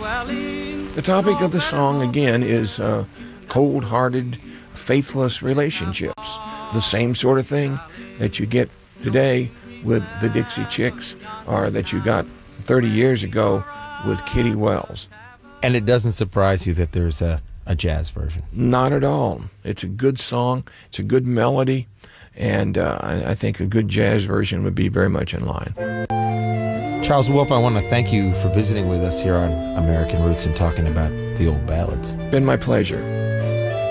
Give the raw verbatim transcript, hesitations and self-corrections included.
The topic of the song, again, is uh, cold-hearted, faithless relationships. The same sort of thing that you get today with the Dixie Chicks, or that you got thirty years ago with Kitty Wells. And it doesn't surprise you that there's a, a jazz version? Not at all. It's a good song. It's a good melody. And uh, I, I think a good jazz version would be very much in line. Charles Wolf, I want to thank you for visiting with us here on American Roots and talking about the old ballads. Been my pleasure.